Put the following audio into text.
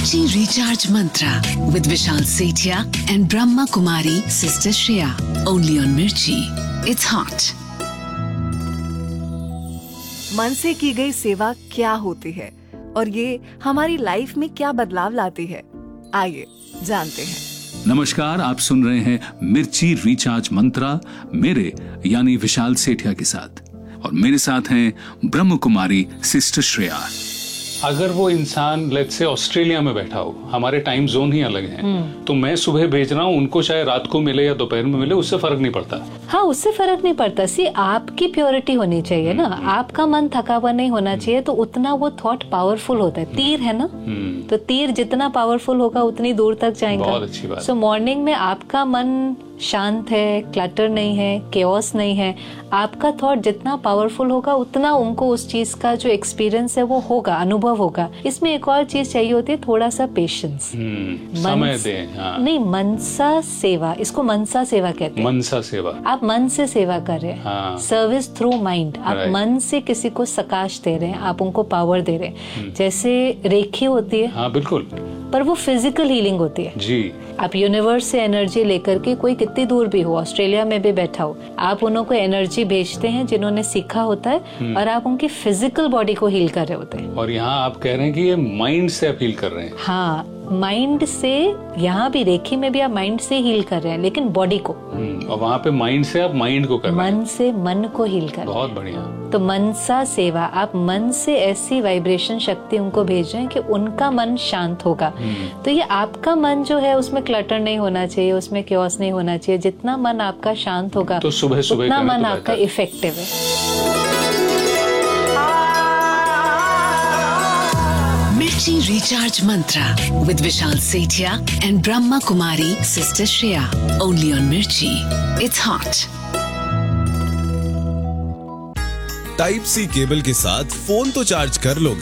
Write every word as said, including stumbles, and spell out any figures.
Mirchi Recharge Mantra with Vishal Sethia and Brahma Kumari Sister Shreya. Only on Mirchi. It's hot. मन से की गई सेवा क्या होती है और ये हमारी लाइफ में क्या बदलाव लाती है, आइए जानते हैं। नमस्कार, आप सुन रहे हैं मिर्ची रिचार्ज मंत्रा मेरे यानी विशाल सेठिया के साथ, और मेरे साथ हैं ब्रह्म कुमारी सिस्टर श्रेया। अगर वो इंसान लेट्स से ऑस्ट्रेलिया में बैठा हो, हमारे टाइम जोन ही अलग हैं, तो मैं सुबह भेज रहा हूँ, उनको चाहे रात को मिले या दोपहर में मिले, उससे फर्क नहीं पड़ता। हाँ, उससे फर्क नहीं पड़ता। सी आपकी प्योरिटी होनी चाहिए ना, आपका मन थका हुआ नहीं होना चाहिए, तो उतना वो थॉट पावरफुल होता है। तीर है ना, तो तीर जितना पावरफुल होगा उतनी दूर तक जाएगा। बहुत अच्छी बात। सो मॉर्निंग में आपका मन शांत है, क्लटर नहीं है, केओस नहीं है, आपका थॉट जितना पावरफुल होगा उतना उनको उस चीज का जो एक्सपीरियंस है वो होगा, अनुभव होगा। इसमें एक और चीज चाहिए होती है, थोड़ा सा पेशेंस। समय दें। हाँ। नहीं, मनसा सेवा, इसको मनसा सेवा कहते हैं। मनसा सेवा, आप मन से सेवा कर रहे हैं। हाँ। सर्विस थ्रू माइंड, आप Right. मन से किसी को सकाश दे रहे हैं, आप उनको पावर दे रहे हैं। जैसे रेखी होती है, हाँ बिल्कुल, पर वो फिजिकल हीलिंग होती है। जी। आप यूनिवर्स से एनर्जी लेकर के, कोई कितनी दूर भी हो, ऑस्ट्रेलिया में भी बैठा हो, आप उन्हों को एनर्जी भेजते हैं जिन्होंने सीखा होता है, और आप उनकी फिजिकल बॉडी को हील कर रहे होते हैं। और यहाँ आप कह रहे हैं कि ये माइंड से अपील कर रहे हैं। हाँ, माइंड से, यहाँ भी रेखी में भी आप माइंड से हील कर रहे हैं, लेकिन बॉडी को। और वहाँ पे माइंड से आप माइंड को कर रहे हैं। मन से मन को हील कर रहे हैं। बहुत बढ़िया। तो मनसा सेवा, आप मन से ऐसी वाइब्रेशन शक्ति उनको भेज रहे हैं कि उनका मन शांत होगा। तो ये आपका मन जो है उसमें क्लटर नहीं होना चाहिए, उसमें क्योस नहीं होना चाहिए। जितना मन आपका शांत होगा तो सुबह सुबह उतना करें मन तो आपका बेहतर। इफेक्टिव है। Mirchi Recharge Mantra with Vishal Sethia and Brahma Kumari Sister Shreya. Only on Mirchi. It's hot. Type C cable के साथ फोन तो चार्ज कर लोगे,